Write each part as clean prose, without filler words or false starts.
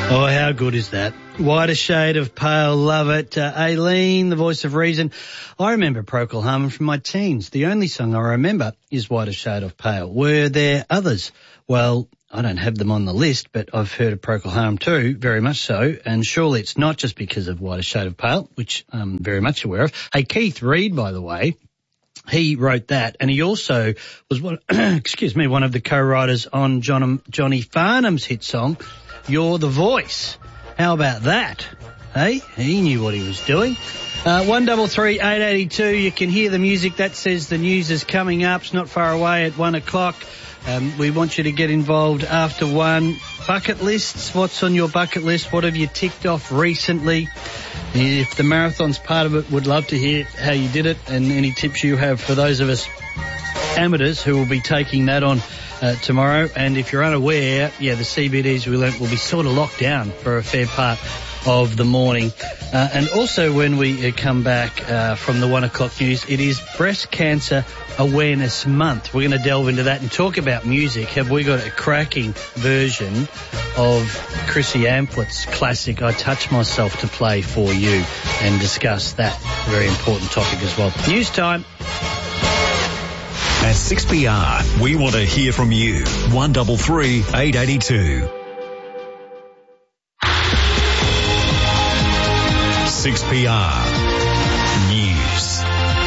Oh, how good is that? Whiter Shade of Pale, love it. Aileen, the voice of reason. I remember Procol Harum from my teens. The only song I remember is Whiter Shade of Pale. Were there others? Well, I don't have them on the list, but I've heard of Procol Harum too, very much so. And surely it's not just because of Whiter Shade of Pale, which I'm very much aware of. Hey, Keith Reid, by the way, he wrote that, and he also was one, one of the co-writers on Johnny Farnham's hit song, You're the Voice. How about that? Hey, he knew what he was doing. 133 882. You can hear the music. That says the news is coming up. It's not far away at 1 o'clock. We want you to get involved after 1. Bucket lists. What's on your bucket list? What have you ticked off recently? If the marathon's part of it, would love to hear how you did it and any tips you have for those of us amateurs who will be taking that on tomorrow. And if you're unaware, the CBDs we learnt will be sort of locked down for a fair part of the morning. And also when we come back from the 1 o'clock news, it is Breast Cancer Awareness Month. We're going to delve into that and talk about music. Have we got a cracking version of Chrissy Amplett's classic I Touch Myself to play for you and discuss that very important topic as well. News time. At 6PR, we want to hear from you. 133 882. 6PR News.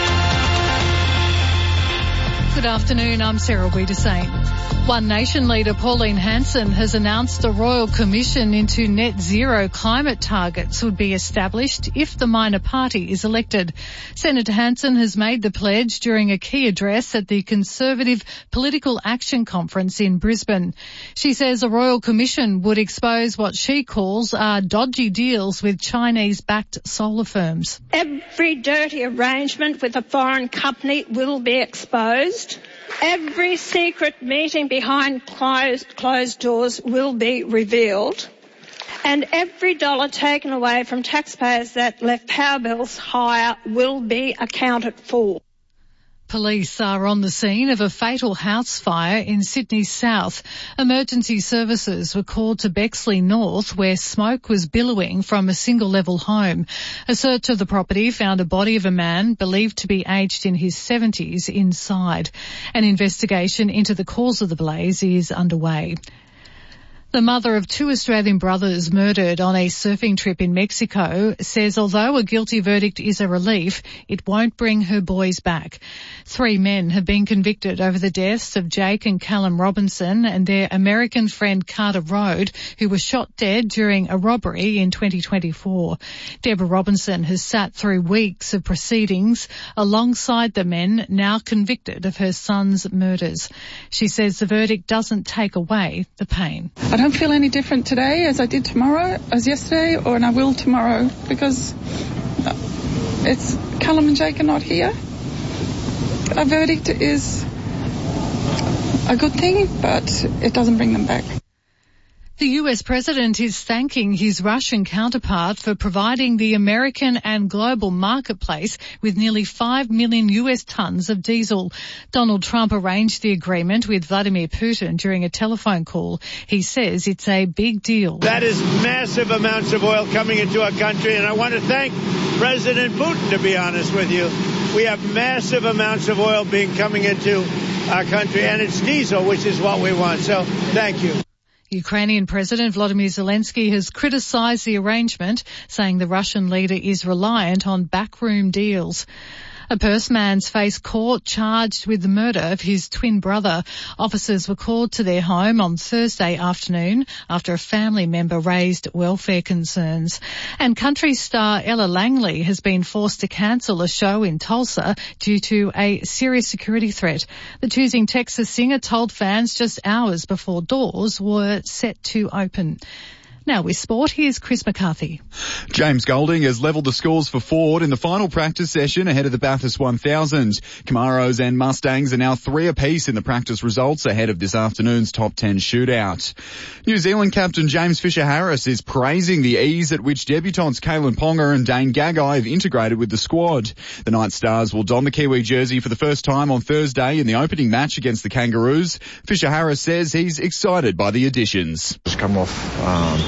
Good afternoon, I'm Sarah Wiedersane. One Nation leader Pauline Hanson has announced a royal commission into net zero climate targets would be established if the minor party is elected. Senator Hanson has made the pledge during a key address at the Conservative Political Action Conference in Brisbane. She says a royal commission would expose what she calls are dodgy deals with Chinese-backed solar firms. Every dirty arrangement with a foreign company will be exposed. Every secret meeting behind closed doors will be revealed. And every dollar taken away from taxpayers that left power bills higher will be accounted for. Police are on the scene of a fatal house fire in Sydney's south. Emergency services were called to Bexley North, where smoke was billowing from a single-level home. A search of the property found a body of a man believed to be aged in his 70s inside. An investigation into the cause of the blaze is underway. The mother of 2 Australian brothers murdered on a surfing trip in Mexico says although a guilty verdict is a relief, it won't bring her boys back. 3 men have been convicted over the deaths of Jake and Callum Robinson and their American friend Carter Rode, who was shot dead during a robbery in 2024. Deborah Robinson has sat through weeks of proceedings alongside the men now convicted of her son's murders. She says the verdict doesn't take away the pain. I don't feel any different today as I did tomorrow, as yesterday, and I will tomorrow, because it's Callum and Jake are not here. A verdict is a good thing, but it doesn't bring them back. The US president is thanking his Russian counterpart for providing the American and global marketplace with nearly 5 million US tons of diesel. Donald Trump arranged the agreement with Vladimir Putin during a telephone call. He says it's a big deal. That is massive amounts of oil coming into our country, and I want to thank President Putin, to be honest with you. We have massive amounts of oil coming into our country, and it's diesel, which is what we want. So thank you. Ukrainian President Volodymyr Zelensky has criticised the arrangement, saying the Russian leader is reliant on backroom deals. A Perth man's faced court charged with the murder of his twin brother. Officers were called to their home on Thursday afternoon after a family member raised welfare concerns. And country star Ella Langley has been forced to cancel a show in Tulsa due to a serious security threat. The Choosing Texas singer told fans just hours before doors were set to open. Now with sport, here's Chris McCarthy. James Golding has levelled the scores for Ford in the final practice session ahead of the Bathurst 1000. Camaros and Mustangs are now 3 apiece in the practice results ahead of this afternoon's top 10 shootout. New Zealand captain James Fisher-Harris is praising the ease at which debutants Kalen Ponga and Dane Gagai have integrated with the squad. The Night Stars will don the Kiwi jersey for the first time on Thursday in the opening match against the Kangaroos. Fisher-Harris says he's excited by the additions. Just come off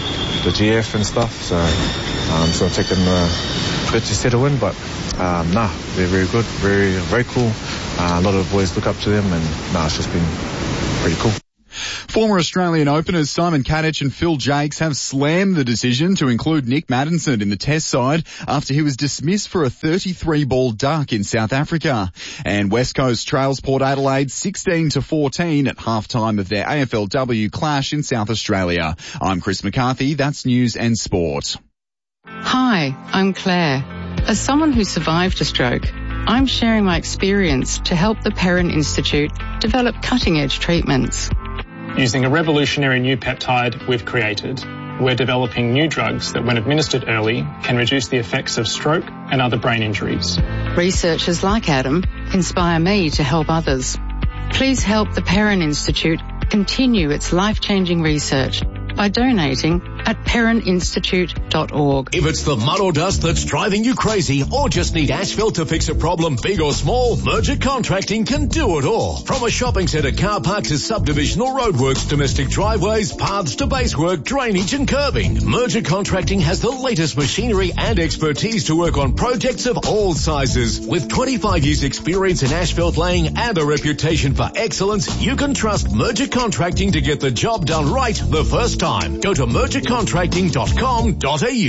the GF and stuff, so it's going to take them a bit to settle in, but they're very good, very, very cool. A lot of boys look up to them, and it's just been pretty cool. Former Australian openers Simon Katich and Phil Jakes have slammed the decision to include Nick Maddinson in the Test side after he was dismissed for a 33-ball duck in South Africa. And West Coast trails Port Adelaide 16-14 at halftime of their AFLW clash in South Australia. I'm Chris McCarthy. That's News and Sport. Hi, I'm Claire. As someone who survived a stroke, I'm sharing my experience to help the Perrin Institute develop cutting-edge treatments. Using a revolutionary new peptide we've created, we're developing new drugs that, when administered early, can reduce the effects of stroke and other brain injuries. Researchers like Adam inspire me to help others. Please help the Perrin Institute continue its life-changing research by donating at perrininstitute.org. If it's the mud or dust that's driving you crazy, or just need asphalt to fix a problem big or small, Merger Contracting can do it all. From a shopping centre, car park to subdivisional roadworks, domestic driveways, paths to basework, drainage and curbing, Merger Contracting has the latest machinery and expertise to work on projects of all sizes. With 25 years experience in asphalt laying and a reputation for excellence, you can trust Merger Contracting to get the job done right the first time. Go to mergercontracting.com.au.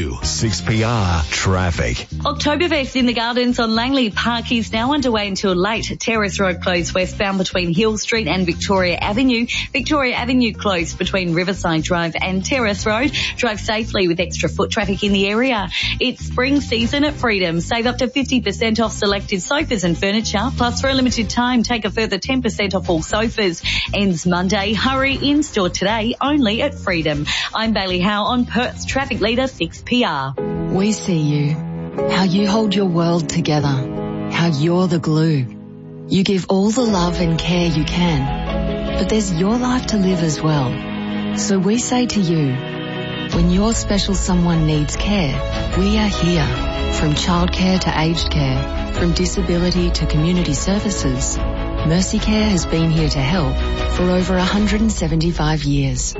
6PR Traffic. Oktoberfest in the Gardens on Langley Park is now underway until late. Terrace Road closed westbound between Hill Street and Victoria Avenue. Victoria Avenue closed between Riverside Drive and Terrace Road. Drive safely with extra foot traffic in the area. It's spring season at Freedom. Save up to 50% off selected sofas and furniture. Plus, for a limited time, take a further 10% off all sofas. Ends Monday. Hurry in-store today, only at Freedom. I'm Bailey Howe on Perth's Traffic Leader 6PR. We see you, how you hold your world together, how you're the glue. You give all the love and care you can, but there's your life to live as well. So we say to you, when your special someone needs care, we are here. From childcare to aged care, from disability to community services, Mercy Care has been here to help for over 175 years.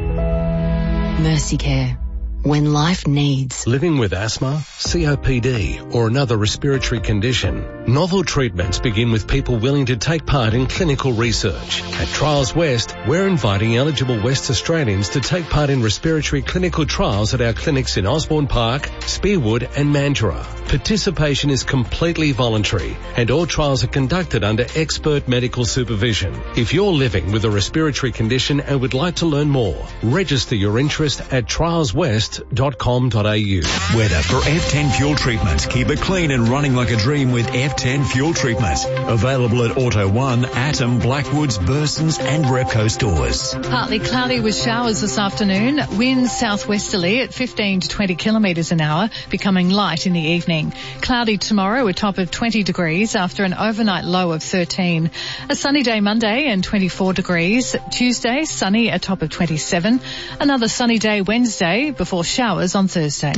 Mercy Care. When life needs. Living with asthma, COPD or another respiratory condition, novel treatments begin with people willing to take part in clinical research. At Trials West, we're inviting eligible West Australians to take part in respiratory clinical trials at our clinics in Osborne Park, Spearwood and Mandurah. Participation is completely voluntary and all trials are conducted under expert medical supervision. If you're living with a respiratory condition and would like to learn more, register your interest at trialswest.com.au. Weather for F10 Fuel Treatment. Keep it clean and running like a dream with F10 Fuel Treatment. Available at Auto 1, Atom, Blackwoods, Bursons and Repco stores. Partly cloudy with showers this afternoon. Winds southwesterly at 15 to 20 kilometres an hour, becoming light in the evening. Cloudy tomorrow, a top of 20 degrees after an overnight low of 13. A sunny day Monday and 24 degrees. Tuesday, sunny, a top of 27. Another sunny day Wednesday before showers on Thursday.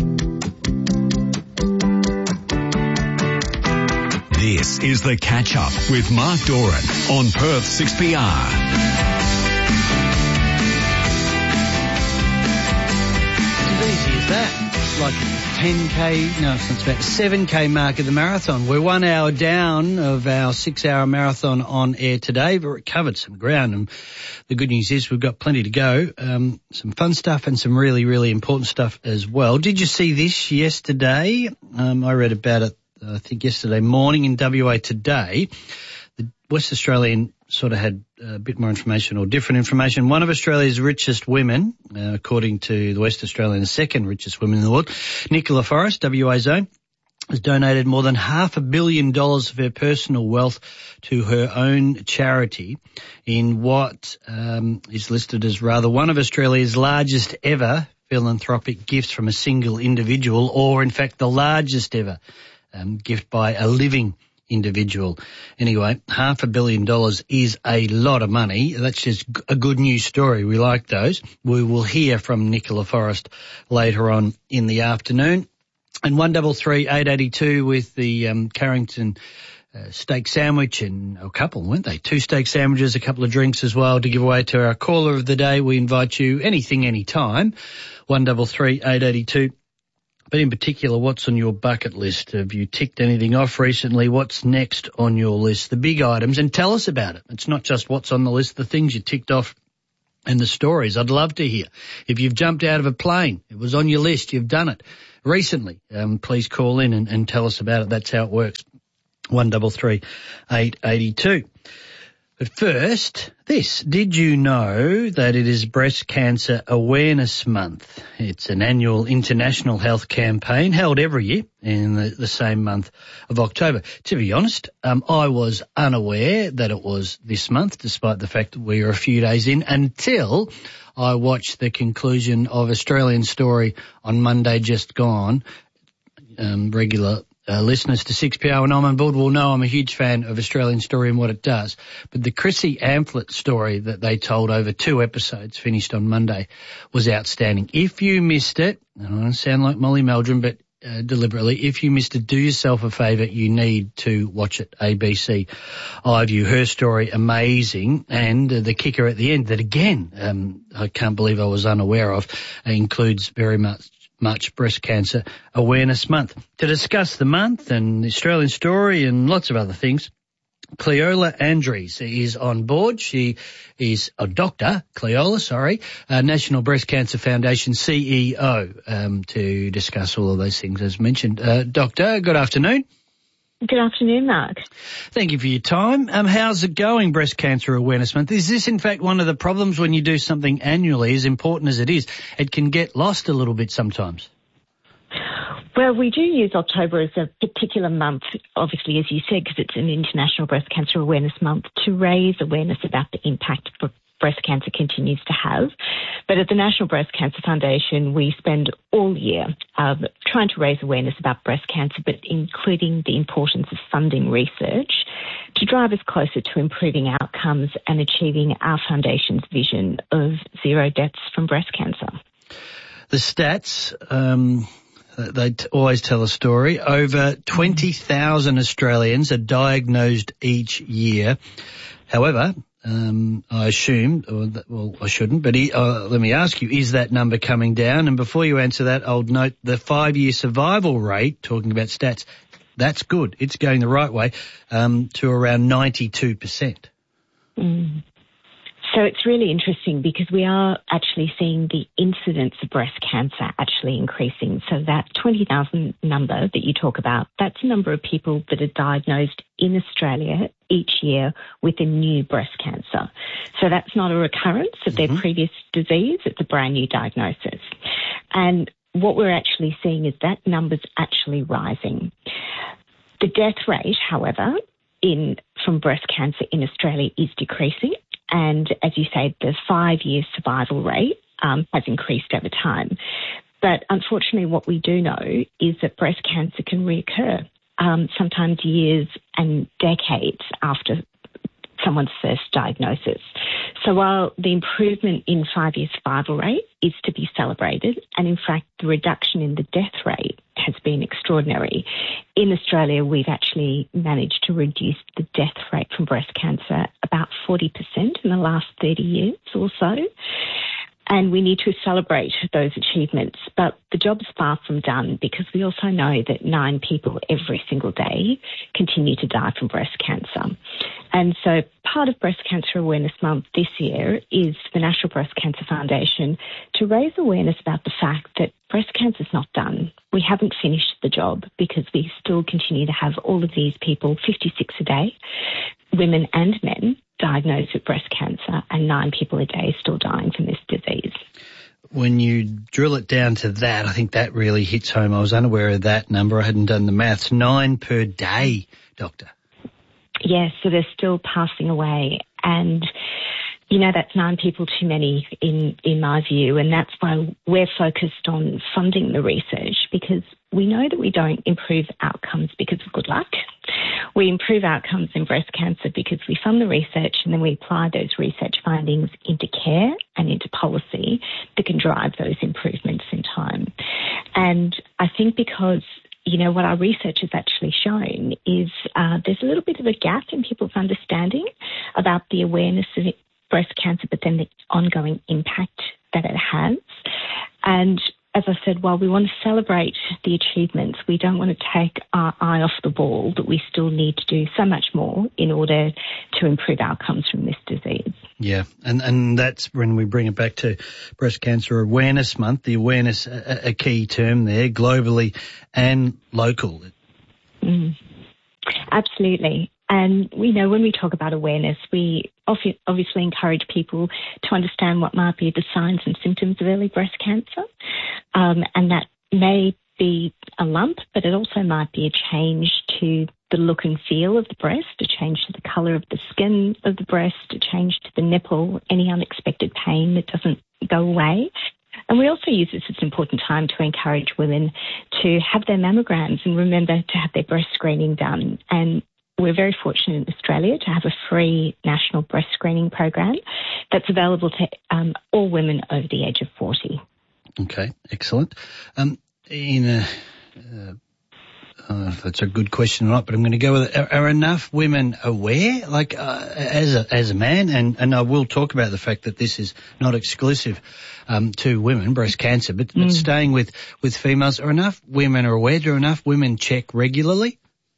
This is The Catch Up with Mark Doran on Perth 6PR. As easy as that. It's like 10K, no, it's about 7K mark of the marathon. We're 1 hour down of our 6-hour marathon on air today, but we covered some ground. And the good news is we've got plenty to go. Some fun stuff and some really, really important stuff as well. Did you see this yesterday? I read about it, I think, yesterday morning in WA Today. The West Australian sort of had a bit more information or different information. One of Australia's richest women, according to the West Australian, the second richest woman in the world, Nicola Forrest, WA's own, has donated more than $500 million of her personal wealth to her own charity in what is listed as rather one of Australia's largest ever philanthropic gifts from a single individual, or in fact the largest ever gift by a living individual. Anyway, $500 million is a lot of money. That's just a good news story. We like those. We will hear from Nicola Forrest later on in the afternoon. And 133 882 with the Carrington steak sandwich and a couple, weren't they? 2 steak sandwiches, a couple of drinks as well to give away to our caller of the day. We invite you anything, anytime, 133 882. But in particular, what's on your bucket list? Have you ticked anything off recently? What's next on your list? The big items, and tell us about it. It's not just what's on the list, the things you ticked off and the stories. I'd love to hear. If you've jumped out of a plane, it was on your list, you've done it recently, please call in and tell us about it. That's how it works. 133 882. But first, this. Did you know that it is Breast Cancer Awareness Month? It's an annual international health campaign held every year in the same month of October. To be honest, I was unaware that it was this month, despite the fact that we are a few days in, until I watched the conclusion of Australian Story on Monday just gone. Regular listeners to 6PR and I'm on board will know I'm a huge fan of Australian Story and what it does. But the Chrissy Amphlett story that they told over 2 episodes, finished on Monday, was outstanding. If you missed it, I don't want to sound like Molly Meldrum, but deliberately, if you missed it, do yourself a favour. You need to watch it. ABC iView, her story, amazing. And the kicker at the end that, again, I can't believe I was unaware of, includes very much Breast Cancer Awareness Month. To discuss the month and the Australian Story and lots of other things, Cleola Andries is on board. She is Dr. Cleola, National Breast Cancer Foundation CEO, to discuss all of those things as mentioned. Doctor, good afternoon. Good afternoon, Mark. Thank you for your time. How's it going, Breast Cancer Awareness Month? Is this, in fact, one of the problems when you do something annually, as important as it is, it can get lost a little bit sometimes? Well, we do use October as a particular month, obviously, as you said, because it's an International Breast Cancer Awareness Month, to raise awareness about the impact breast cancer continues to have. But at the National Breast Cancer Foundation, we spend all year trying to raise awareness about breast cancer, but including the importance of funding research to drive us closer to improving outcomes and achieving our foundation's vision of 0 deaths from breast cancer. The stats, they always tell a story. Over 20,000 Australians are diagnosed each year. However, I assume, well, I shouldn't, but let me ask you, is that number coming down? And before you answer that, I'll note the 5-year survival rate, talking about stats, that's good. It's going the right way, to around 92%. So it's really interesting because we are actually seeing the incidence of breast cancer actually increasing. So that 20,000 number that you talk about, that's the number of people that are diagnosed in Australia each year with a new breast cancer. So that's not a recurrence of their previous disease, it's a brand new diagnosis. And what we're actually seeing is that number's actually rising. The death rate, however, from breast cancer in Australia is decreasing. And as you say, the 5-year survival rate has increased over time. But unfortunately, what we do know is that breast cancer can reoccur, sometimes years and decades after someone's first diagnosis. So while the improvement in 5-year survival rate is to be celebrated, and in fact the reduction in the death rate has been extraordinary, in Australia we've actually managed to reduce the death rate from breast cancer about 40% in the last 30 years or so. And we need to celebrate those achievements. But the job's far from done because we also know that 9 people every single day continue to die from breast cancer. And so part of Breast Cancer Awareness Month this year is the National Breast Cancer Foundation to raise awareness about the fact that breast cancer is not done. We haven't finished the job because we still continue to have all of these people, 56 a day, women and men, diagnosed with breast cancer, and 9 people a day still dying from this disease. When you drill it down to that, I think that really hits home. I was unaware of that number. I hadn't done the maths. 9 per day, Doctor. Yes, so they're still passing away. And, you know, that's 9 people too many in my view. And that's why we're focused on funding the research, because we know that we don't improve outcomes because of good luck. We improve outcomes in breast cancer because we fund the research and then we apply those research findings into care and into policy that can drive those improvements in time. And I think because what our research has actually shown is there's a little bit of a gap in people's understanding about the awareness of breast cancer, but then the ongoing impact that it has. And as I said, while we want to celebrate the achievements, we don't want to take our eye off the ball, that we still need to do so much more in order to improve outcomes from this disease. Yeah, and that's when we bring it back to Breast Cancer Awareness Month, the awareness, a key term there, globally and local. Absolutely. And we know when we talk about awareness, we obviously encourage people to understand what might be the signs and symptoms of early breast cancer. And that may be a lump, but it also might be a change to the look and feel of the breast, a change to the colour of the skin of the breast, a change to the nipple, any unexpected pain that doesn't go away. And we also use this as an important time to encourage women to have their mammograms and remember to have their breast screening done. And we're very fortunate in Australia to have a free national breast screening program that's available to all women over the age of 40. Okay, excellent. That's a good question or not, but I'm going to go with it. Are enough women aware, like as a man, and I will talk about the fact that this is not exclusive to women, breast cancer, but staying with females, are enough women aware? Do enough women check regularly?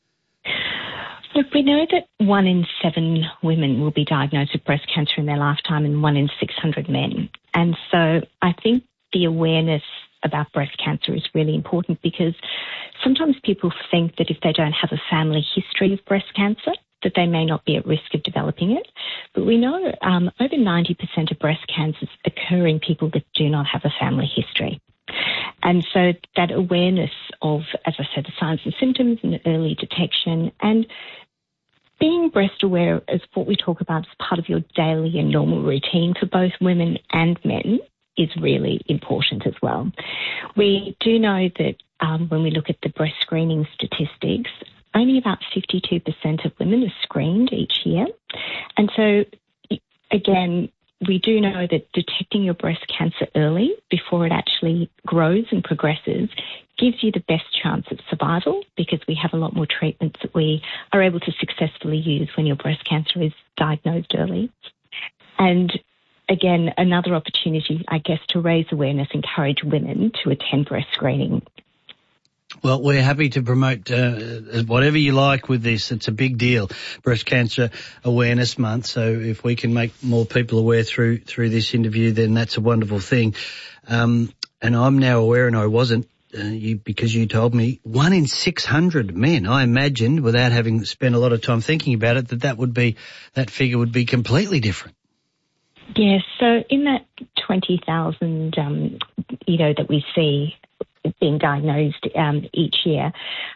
Look, we know that 1 in 7 women will be diagnosed with breast cancer in their lifetime and 1 in 600 men. And so I think the awareness about breast cancer is really important, because sometimes people think that if they don't have a family history of breast cancer, that they may not be at risk of developing it. But we know over 90% of breast cancers occur in people that do not have a family history. And so that awareness of, as I said, the signs and symptoms and early detection, and being breast aware is what we talk about as part of your daily and normal routine for both women and men is really important as well. We do know that when we look at the breast screening statistics, only about 52% of women are screened each year. And so, again, we do know that detecting your breast cancer early before it actually grows and progresses gives you the best chance of survival, because we have a lot more treatments that we are able to successfully use when your breast cancer is diagnosed early. And again, another opportunity, I guess, to raise awareness, encourage women to attend breast screening. Well, we're happy to promote whatever you like with this. It's a big deal, Breast Cancer Awareness Month. So if we can make more people aware through this interview, then that's a wonderful thing. And I'm now aware, and I wasn't, because you told me, 1 in 600 men. I imagined, without having spent a lot of time thinking about it, that figure would be completely different. Yes, so in that 20,000, that we see being diagnosed each year,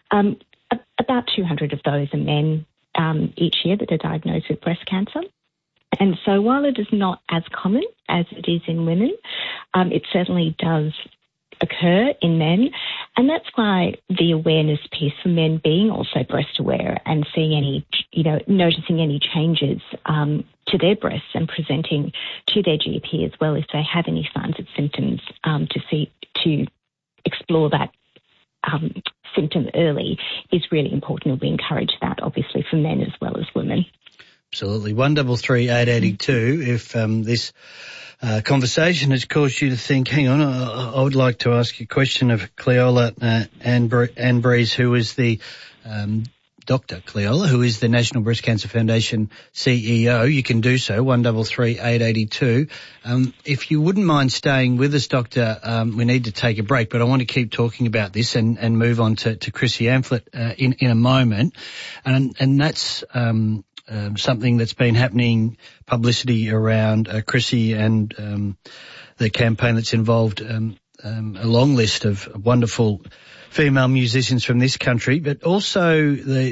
about 200 of those are men each year that are diagnosed with breast cancer. And so while it is not as common as it is in women, it certainly does occur in men. And that's why the awareness piece for men being also breast aware and seeing any, noticing any changes to their breasts and presenting to their GP as well if they have any signs and symptoms to explore that symptom early is really important, and we encourage that obviously for men as well as women. Absolutely. 133 882 if this conversation has caused you to think, hang on, I would like to ask you a question of Cleola Anbreeze, who is the Dr. Cleola, who is the National Breast Cancer Foundation CEO. You can do so, 133 882. If you wouldn't mind staying with us, Doctor, we need to take a break, but I want to keep talking about this and move on to Chrissy Amphlett in a moment. And that's something that's been happening, publicity around Chrissy and the campaign that's involved a long list of wonderful female musicians from this country, but also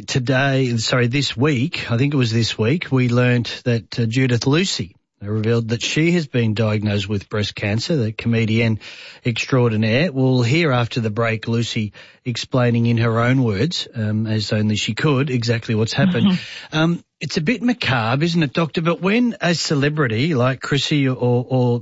this week, I think it was this week, we learnt that Judith Lucy revealed that she has been diagnosed with breast cancer, the comedian extraordinaire. We'll hear after the break Lucy explaining in her own words, as only she could, exactly what's happened. It's a bit macabre, isn't it, Doctor? But when a celebrity like Chrissy or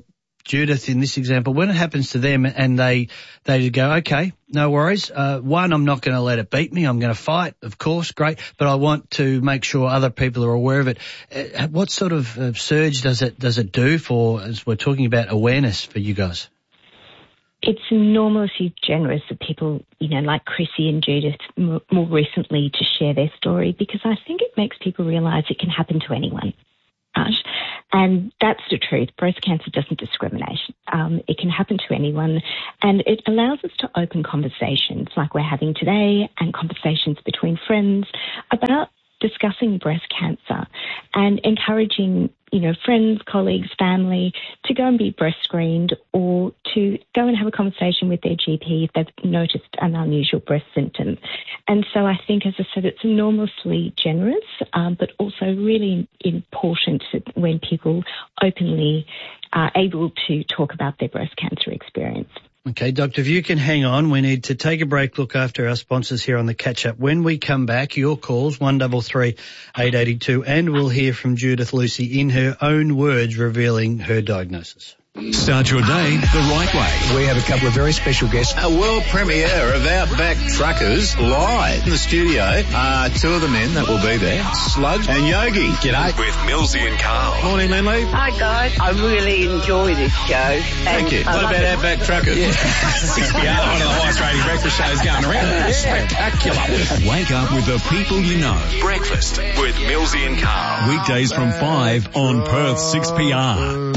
Judith, in this example, when it happens to them and they go, okay, no worries. One, I'm not going to let it beat me. I'm going to fight, of course, great, but I want to make sure other people are aware of it. What sort of surge does it do for, as we're talking about, awareness for you guys? It's enormously generous of people, like Chrissy and Judith more recently to share their story, because I think it makes people realise it can happen to anyone. Right? And that's the truth. Breast cancer doesn't discriminate. It can happen to anyone, and it allows us to open conversations like we're having today, and conversations between friends about discussing breast cancer, and encouraging, friends, colleagues, family to go and be breast screened, or to go and have a conversation with their GP if they've noticed an unusual breast symptom. And so I think, as I said, it's enormously generous, but also really important when people openly are able to talk about their breast cancer experience. Okay, Doctor, if you can hang on, we need to take a break, look after our sponsors here on the catch-up. When we come back, your calls, 133 882, and we'll hear from Judith Lucy in her own words revealing her diagnosis. Start your day the right way. We have a couple of very special guests. A world premiere of Outback Truckers live in the studio. Two of the men that will be there, Sludge and Yogi. G'day. With Millsy and Carl. Morning, Lindley. Hi, guys. I really enjoy this show. Thank you. What about Outback Truckers? Yeah. 6PR, one of the highest rated breakfast shows going around. Yeah. Spectacular. Wake up with the people you know. Breakfast with Millsy and Carl. Weekdays from 5 on Perth 6PR.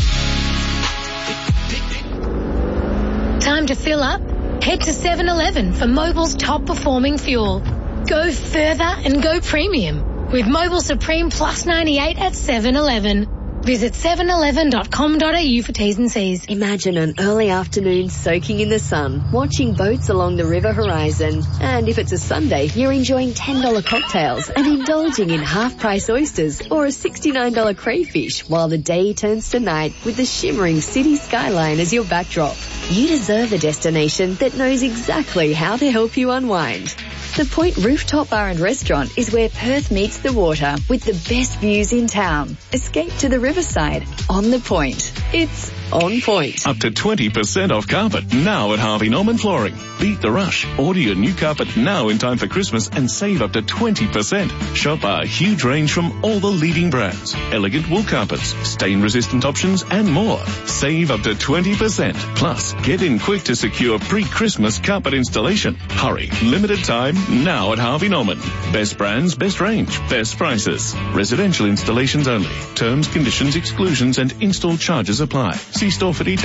Time to fill up? Head to 7-Eleven for Mobil's top performing fuel. Go further and go premium with Mobil Supreme Plus 98 at 7-Eleven. Visit 711.com.au for T's and C's. Imagine an early afternoon soaking in the sun, watching boats along the river horizon. And if it's a Sunday, you're enjoying $10 cocktails and indulging in half-price oysters or a $69 crayfish while the day turns to night with the shimmering city skyline as your backdrop. You deserve a destination that knows exactly how to help you unwind. The Point Rooftop Bar and Restaurant is where Perth meets the water with the best views in town. Escape to the riverside on the Point. It's on point. Up to 20% off carpet now at Harvey Norman Flooring. Beat the rush. Order your new carpet now in time for Christmas and save up to 20%. Shop our huge range from all the leading brands. Elegant wool carpets, stain-resistant options and more. Save up to 20%. Plus, get in quick to secure pre-Christmas carpet installation. Hurry. Limited time now at Harvey Norman. Best brands, best range, best prices. Residential installations only. Terms, conditions, exclusions and install charges apply. See store for details.